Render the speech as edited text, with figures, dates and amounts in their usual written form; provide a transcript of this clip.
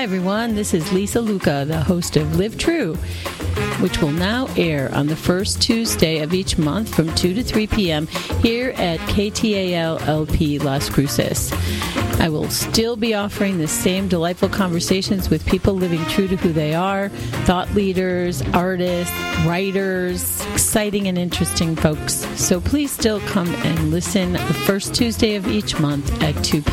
everyone. This is Lisa Luca, the host of Live True, which will now air on the first Tuesday of each month from 2 to 3 p.m. here at KTAL-LP Las Cruces. I will still be offering the same delightful conversations with people living true to who they are, thought leaders, artists, writers, exciting and interesting folks. So please still come and listen the first Tuesday of each month at 2 p.m.